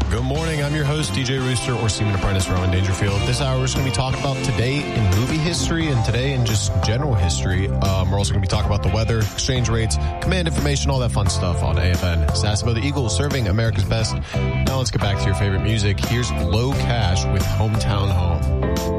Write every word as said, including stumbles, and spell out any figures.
Good morning. I'm your host, D J Rooster, or Seaman Apprentice Rowan Dangerfield. This hour, we're just going to be talking about today in movie history and today in just general history. Um, we're also going to be talking about the weather, exchange rates, command information, all that fun stuff on A F N. Sasebo the Eagles, serving America's best. Now let's get back to your favorite music. Here's Low Cash with Hometown Home.